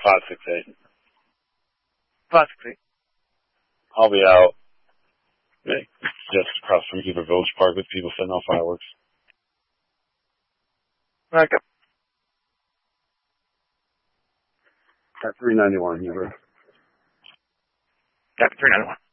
568. 568. I'll be out just across from Heber Village Park with people setting off fireworks. Okay. At 391 Heber. At 391.